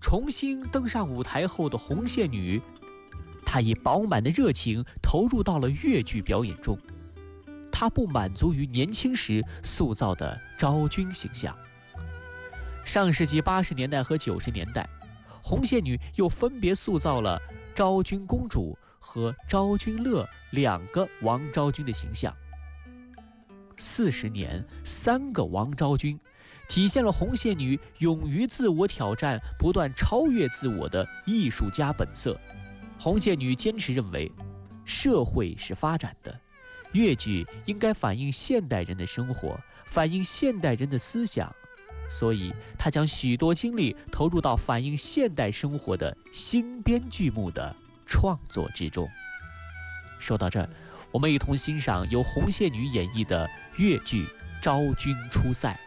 重新登上舞台后的红线女，她以饱满的热情投入到了越剧表演中。她不满足于年轻时塑造的昭君形象。上世纪80年代和90年代，红线女又分别塑造了昭君公主和昭君乐2个王昭君的形象。40年3个王昭君，体现了红线女勇于自我挑战、不断超越自我的艺术家本色。红线女坚持认为，社会是发展的，越剧应该反映现代人的生活，反映现代人的思想，所以她将许多精力投入到反映现代生活的新编剧目的创作之中。说到这儿，我们一同欣赏由红线女演绎的越剧《昭君出塞》。